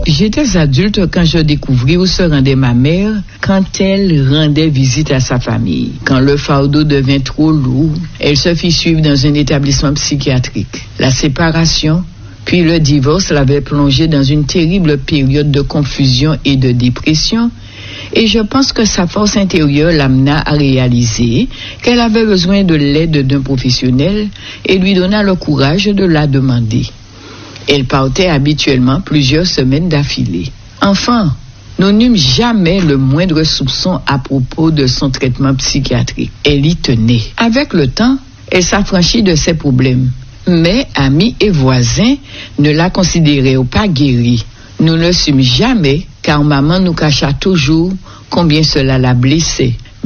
J'étais adulte quand je découvris où se rendait ma mère quand elle rendait visite à sa famille. Quand le fardeau devint trop lourd, elle se fit suivre dans un établissement psychiatrique. La séparation, puis le divorce l'avait plongée dans une terrible période de confusion et de dépression. Et je pense que sa force intérieure l'amena à réaliser qu'elle avait besoin de l'aide d'un professionnel et lui donna le courage de la demander. Elle partait habituellement plusieurs semaines d'affilée. Enfin, nous n'eûmes jamais le moindre soupçon à propos de son traitement psychiatrique. Elle y tenait. Avec le temps, elle s'affranchit de ses problèmes. Mais amis et voisins ne la considéraient pas guérie. Nous ne sûmes jamais, car maman nous cacha toujours combien cela la blessait.